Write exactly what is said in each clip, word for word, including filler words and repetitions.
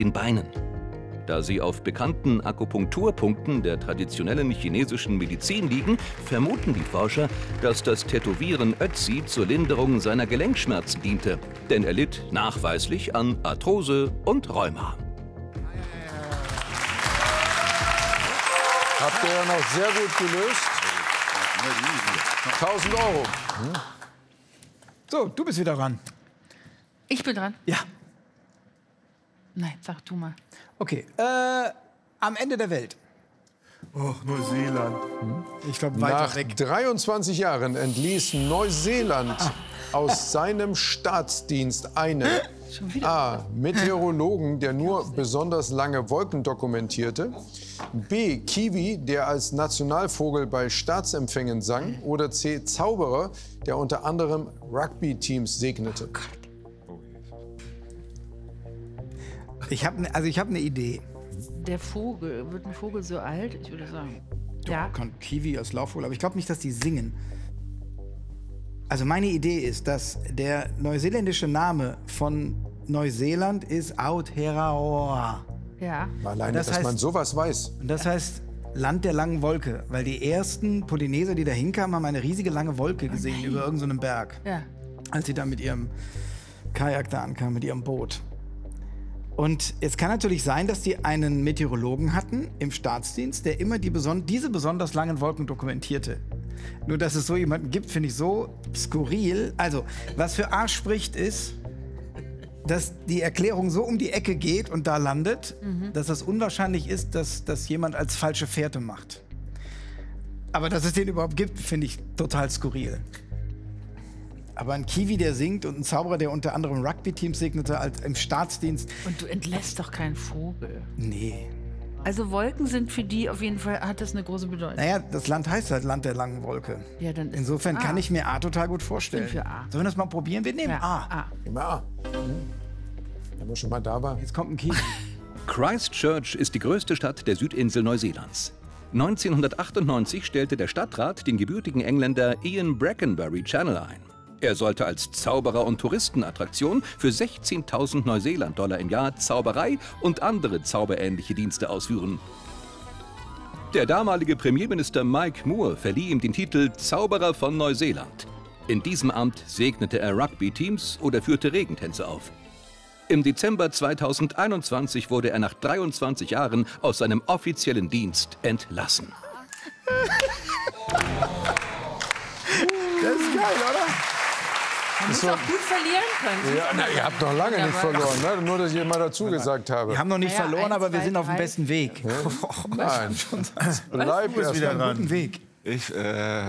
in Beinen. Da sie auf bekannten Akupunkturpunkten der traditionellen chinesischen Medizin liegen, vermuten die Forscher, dass das Tätowieren Ötzi zur Linderung seiner Gelenkschmerzen diente. Denn er litt nachweislich an Arthrose und Rheuma. Habt ihr ja noch sehr gut gelöst. tausend Euro. Hm? So, du bist wieder dran. Ich bin dran? Ja. Nein, sag du mal. Okay, äh, am Ende der Welt. Oh, Neuseeland. Hm? Ich glaube, weiter Nach weg. dreiundzwanzig Jahren entließ Neuseeland ah. aus seinem Staatsdienst einen A. Meteorologen, der nur besonders lange Wolken dokumentierte, B. Kiwi, der als Nationalvogel bei Staatsempfängen sang, oder C. Zauberer, der unter anderem Rugby-Teams segnete. Ich habe also ich hab eine Idee. Der Vogel, wird ein Vogel so alt? Ich würde sagen. Ja, ja. Kann Kiwi als Laufvogel, aber ich glaube nicht, dass die singen. Also meine Idee ist, dass der neuseeländische Name von Neuseeland ist Aotearoa. Ja. Alleine, das dass heißt, man sowas weiß. Und das heißt Land der langen Wolke, weil die ersten Polyneser, die da hinkamen, haben eine riesige lange Wolke gesehen oh über irgendeinen so Berg. Ja. Als sie da mit ihrem Kajak da ankamen, mit ihrem Boot. Und es kann natürlich sein, dass die einen Meteorologen hatten im Staatsdienst, der immer die beson diese besonders langen Wolken dokumentierte. Nur, dass es so jemanden gibt, finde ich so skurril. Also, was für A spricht, ist, dass die Erklärung so um die Ecke geht und da landet, mhm. dass es unwahrscheinlich ist, dass das jemand als falsche Fährte macht. Aber dass es den überhaupt gibt, finde ich total skurril. Aber ein Kiwi, der singt, und ein Zauberer, der unter anderem Rugby-Teams segnete, als im Staatsdienst. Und du entlässt doch keinen Vogel. Nee. Also Wolken sind für die auf jeden Fall, hat das eine große Bedeutung. Naja, das Land heißt halt Land der langen Wolke. Ja, dann ist Insofern kann ich mir A total gut vorstellen. Ich bin für A. Sollen wir das mal probieren? Wir nehmen ja, A. A. Nehmen wir A. Mhm. Wenn wir schon mal da waren. Jetzt kommt ein Kiwi. Christchurch ist die größte Stadt der Südinsel Neuseelands. neunzehnhundertachtundneunzig stellte der Stadtrat den gebürtigen Engländer Ian Brackenbury Channel ein. Er sollte als Zauberer und Touristenattraktion für sechzehntausend Neuseeland-Dollar im Jahr Zauberei und andere zauberähnliche Dienste ausführen. Der damalige Premierminister Mike Moore verlieh ihm den Titel Zauberer von Neuseeland. In diesem Amt segnete er Rugby-Teams oder führte Regentänze auf. Im Dezember zweitausendeinundzwanzig wurde er nach dreiundzwanzig Jahren aus seinem offiziellen Dienst entlassen. Das ist geil, oder? Man muss auch gut verlieren können. Ja, na, ihr habt noch lange ja, nicht verloren, ne? Nur, dass ich mal dazu gesagt habe. Wir haben noch nicht ja, verloren, eins, aber wir zwei, sind auf dem drei. besten Weg. Ja? Nein, bleib erst wieder mal. guten Weg. Ich, äh,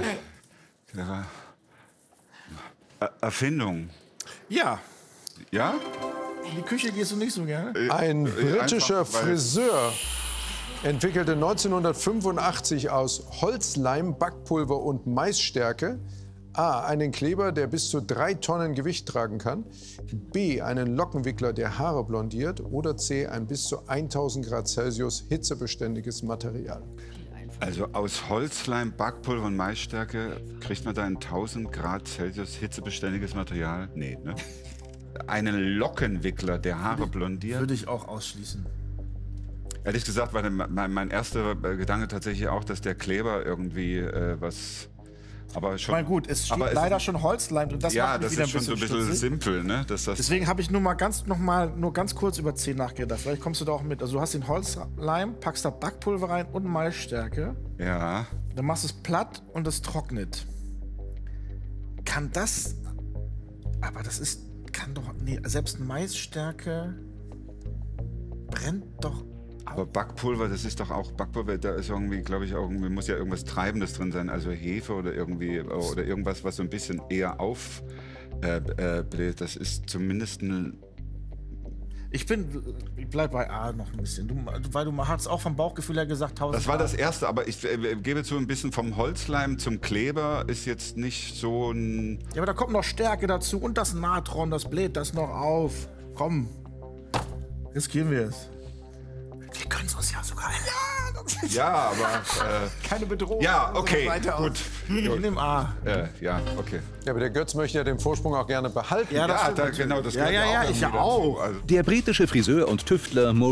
Erfindung. Ja. Ja? In die Küche gehst du nicht so gerne? Ein britischer Einfach, weil- Friseur entwickelte neunzehnhundertfünfundachtzig aus Holzleim, Backpulver und Maisstärke A. einen Kleber, der bis zu drei Tonnen Gewicht tragen kann, B. einen Lockenwickler, der Haare blondiert, oder C. ein bis zu tausend Grad Celsius hitzebeständiges Material. Also aus Holzleim, Backpulver und Maisstärke kriegt man da ein tausend Grad Celsius hitzebeständiges Material? Nee, ne? Einen Lockenwickler, der Haare blondiert? Würde ich auch ausschließen. Ehrlich gesagt war mein, mein erster Gedanke tatsächlich auch, dass der Kleber irgendwie äh, was... Aber schon, Na gut, es steht aber leider es, schon Holzleim drin. Das ja, macht mich das wieder ist schon ein so ein bisschen bisschen stutzig. simpel, ne? Dass das Deswegen habe ich nur mal ganz, noch mal, nur ganz kurz über C nachgedacht. Vielleicht kommst du da auch mit. Also du hast den Holzleim, packst da Backpulver rein und Maisstärke. Ja. Dann machst du es platt und es trocknet. Kann das... Aber das ist... Kann doch... Nee, selbst Maisstärke brennt doch... Aber Backpulver, das ist doch auch Backpulver, da ist irgendwie, glaube ich, auch irgendwie muss ja irgendwas Treibendes drin sein, also Hefe oder irgendwie oder irgendwas, was so ein bisschen eher aufbläht. Äh, äh, das ist zumindest ein. Ich bin, ich bleib bei A noch ein bisschen, du, weil du hast auch vom Bauchgefühl her gesagt, tausend. Das war das Erste, aber ich äh, gebe zu, ein bisschen vom Holzleim zum Kleber ist jetzt nicht so ein. Ja, aber da kommt noch Stärke dazu und das Natron, das bläht das noch auf. Komm, riskieren wir es. Wir können es uns ja sogar. Ja, Ja, aber... Äh, Keine Bedrohung. ja, Also okay, weiter aus. gut. Ich nehme A. Äh, ja, okay. Ja, aber der Götz möchte ja den Vorsprung auch gerne behalten. Ja, das Ja, stimmt da, natürlich. genau, das Ja, gehört ja, ja, auch ich ja irgendwie dazu. auch. Also, Der britische Friseur und Tüftler